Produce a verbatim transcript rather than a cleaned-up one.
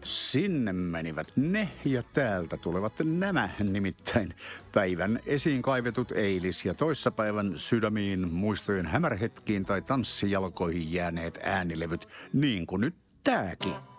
Sinne menivät ne ja täältä tulevat nämä, nimittäin päivän esiin kaivetut eilis- ja toissapäivän sydämiin, muistojen hämärhetkiin tai tanssijalkoihin jääneet äänilevyt, niin kuin nyt tääkin.